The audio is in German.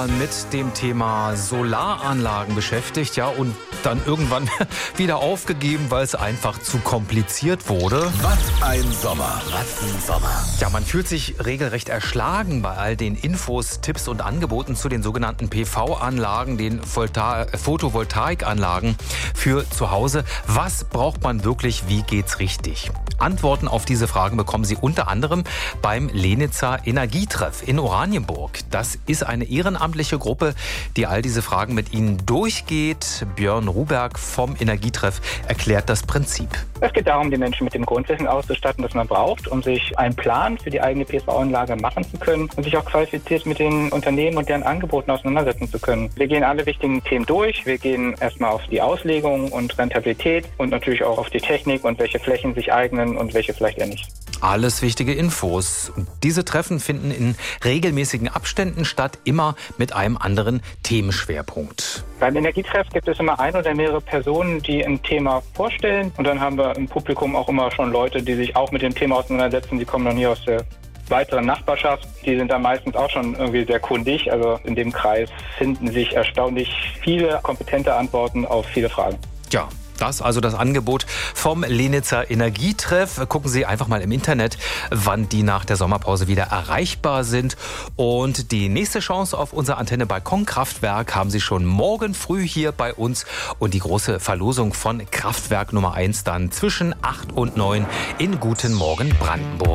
Mit dem Thema Solaranlagen beschäftigt, ja, und dann irgendwann wieder aufgegeben, weil es einfach zu kompliziert wurde. Was ein Sommer, was ein Sommer. Ja, man fühlt sich regelrecht erschlagen bei all den Infos, Tipps und Angeboten zu den sogenannten PV-Anlagen, den Photovoltaikanlagen für zu Hause. Was braucht man wirklich? Wie geht's richtig? Antworten auf diese Fragen bekommen Sie unter anderem beim Lenitzer Energietreff in Oranienburg. Das ist eine ehrenamtliche Gruppe, die all diese Fragen mit Ihnen durchgeht. Björn Ruberg vom Energietreff erklärt das Prinzip. Es geht darum, die Menschen mit dem Grundwissen auszustatten, das man braucht, um sich einen Plan für die eigene PV-Anlage machen zu können und sich auch qualifiziert mit den Unternehmen und deren Angeboten auseinandersetzen zu können. Wir gehen alle wichtigen Themen durch. Wir gehen erstmal auf die Auslegung und Rentabilität und natürlich auch auf die Technik und welche Flächen sich eignen und welche vielleicht eher nicht. Alles wichtige Infos. Diese Treffen finden in regelmäßigen Abständen statt, immer mit einem anderen Themenschwerpunkt. Beim Energietreff gibt es immer ein oder mehrere Personen, die ein Thema vorstellen. Und dann haben wir im Publikum auch immer schon Leute, die sich auch mit dem Thema auseinandersetzen. Die kommen dann hier aus der weiteren Nachbarschaft. Die sind dann meistens auch schon irgendwie sehr kundig. Also in dem Kreis finden sich erstaunlich viele kompetente Antworten auf viele Fragen. Ja. Das also das Angebot vom Lenitzer Energietreff. Gucken Sie einfach mal im Internet, wann die nach der Sommerpause wieder erreichbar sind. Und die nächste Chance auf unser Antenne Balkonkraftwerk haben Sie schon morgen früh hier bei uns. Und die große Verlosung von Kraftwerk Nummer 1 dann zwischen 8 und 9 in Guten Morgen Brandenburg.